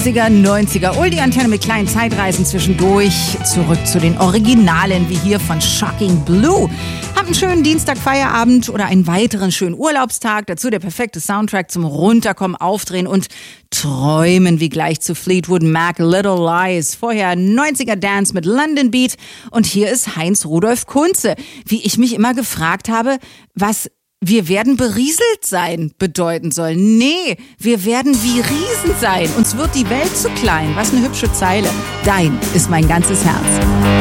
80er, 90er. Oldie Antenne mit kleinen Zeitreisen zwischendurch. Zurück zu den Originalen, wie hier von Shocking Blue. Habt einen schönen Dienstag, Feierabend oder einen weiteren schönen Urlaubstag. Dazu der perfekte Soundtrack zum Runterkommen, Aufdrehen und Träumen, wie gleich zu Fleetwood Mac, Little Lies. Vorher 90er Dance mit London Beat. Und hier ist Heinz Rudolf Kunze. Wie ich mich immer gefragt habe, was "wir werden berieselt sein" bedeuten soll. Nee, wir werden wie Riesen sein. Uns wird die Welt zu klein. Was eine hübsche Zeile. Dein ist mein ganzes Herz.